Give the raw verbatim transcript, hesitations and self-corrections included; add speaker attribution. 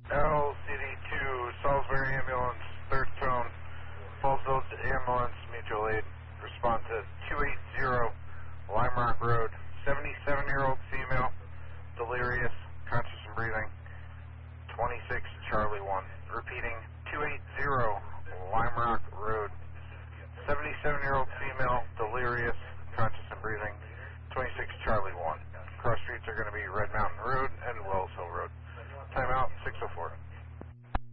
Speaker 1: L C D two, Salisbury Ambulance, third tone, Fallsville Ambulance, Mutual Aid. Respond to two eight zero Lime Rock Road, seventy-seven-year-old female, delirious, conscious and breathing, twenty-six Charlie one. Repeating, two eight zero Lime Rock Road, seventy-seven-year-old female,